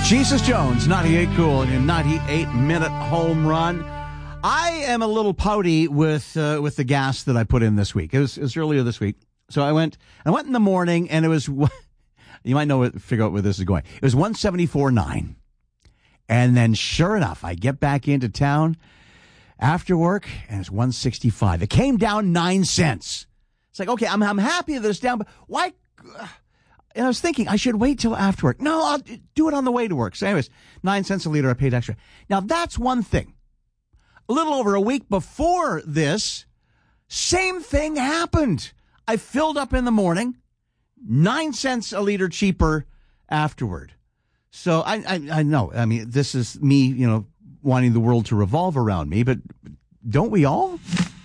Jesus Jones, 98 Cool, and a 98-minute home run. I am a little pouty with the gas that I put in this week. It was earlier this week. So I went in the morning, and it was, you might figure out where this is going. It was 174.9. And then sure enough, I get back into town after work, and it's 165. It came down 9 cents. It's like, okay, I'm happy that it's down, but why? And I was thinking I should wait till after work. No, I'll do it on the way to work. So anyways, 9 cents a liter, I paid extra. Now, that's one thing. A little over a week before this, same thing happened. I filled up in the morning, 9 cents a liter cheaper afterward. So I know. I mean, this is me, wanting the world to revolve around me, but don't we all?